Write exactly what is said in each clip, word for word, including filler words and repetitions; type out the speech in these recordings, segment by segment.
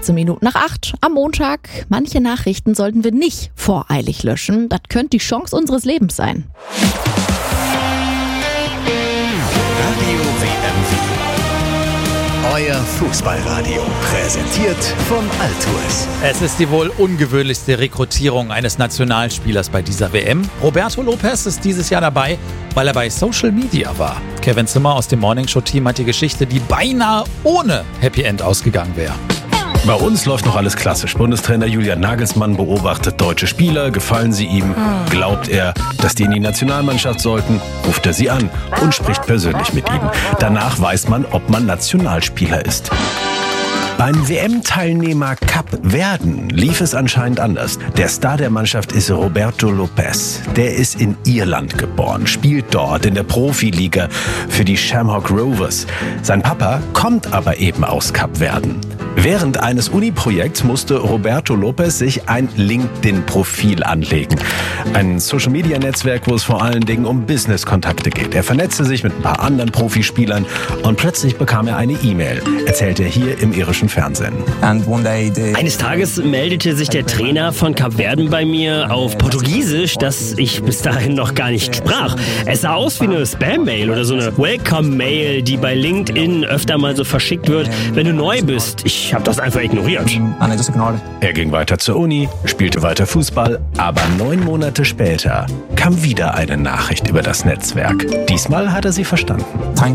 achtzehn Minuten nach acht am Montag. Manche Nachrichten sollten wir nicht voreilig löschen. Das könnte die Chance unseres Lebens sein. Radio W M W. Euer Fußballradio. Präsentiert von Altours. Es ist die wohl ungewöhnlichste Rekrutierung eines Nationalspielers bei dieser W M. Roberto Lopez ist dieses Jahr dabei, weil er bei Social Media war. Kevin Zimmer aus dem Morningshow-Team hat die Geschichte, die beinahe ohne Happy End ausgegangen wäre. Bei uns läuft noch alles klassisch. Bundestrainer Julian Nagelsmann beobachtet deutsche Spieler. Gefallen sie ihm? Glaubt er, dass die in die Nationalmannschaft sollten? Ruft er sie an und spricht persönlich mit ihnen. Danach weiß man, ob man Nationalspieler ist. Beim W M-Teilnehmer Kap Verden lief es anscheinend anders. Der Star der Mannschaft ist Roberto Lopez. Der ist in Irland geboren, spielt dort in der Profiliga für die Shamrock Rovers. Sein Papa kommt aber eben aus Kap Verden. Während eines Uni-Projekts musste Roberto Lopez sich ein LinkedIn-Profil anlegen. Ein Social-Media-Netzwerk, wo es vor allen Dingen um Business-Kontakte geht. Er vernetzte sich mit ein paar anderen Profispielern und plötzlich bekam er eine E-Mail, erzählt er hier im irischen Fernsehen. Eines Tages meldete sich der Trainer von Kap Verden bei mir auf Portugiesisch, das ich bis dahin noch gar nicht sprach. Es sah aus wie eine Spam-Mail oder so eine Welcome-Mail, die bei LinkedIn öfter mal so verschickt wird, wenn du neu bist. Ich habe das einfach ignoriert. Er ging weiter zur Uni, spielte weiter Fußball, aber neun Monate später kam wieder eine Nachricht über das Netzwerk. Diesmal hat er sie verstanden.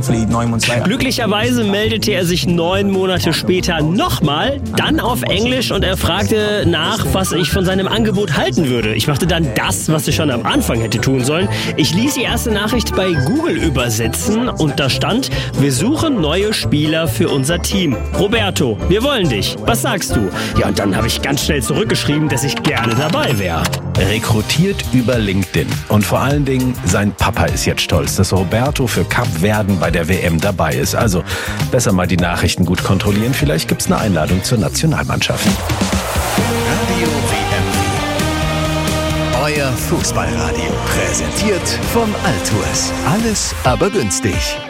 Glücklicherweise meldete er sich neun Monate später nochmal, dann auf Englisch, und er fragte nach, was ich von seinem Angebot halten würde. Ich machte dann das, was ich schon am Anfang hätte tun sollen. Ich ließ die erste Nachricht bei Google übersetzen und da stand: Wir suchen neue Spieler für unser Team. Roberto, wir wollen dich. Was sagst du? Ja, und dann habe ich ganz schnell zurückgeschrieben, dass ich gerne dabei wäre. Rekrutiert über LinkedIn. Und vor allen Dingen, sein Papa ist jetzt stolz, dass Roberto für Kap Verden bei der W M dabei ist. Also besser mal die Nachrichten gut kontrollieren. Vielleicht gibt's eine Einladung zur Nationalmannschaft. Radio W M W. Euer Fußballradio. Präsentiert von Altours. Alles aber günstig.